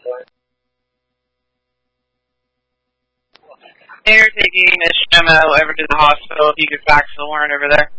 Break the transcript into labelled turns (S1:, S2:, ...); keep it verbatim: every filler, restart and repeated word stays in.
S1: They're taking Miss Shemo over to the hospital. If you could fax the warrant over there.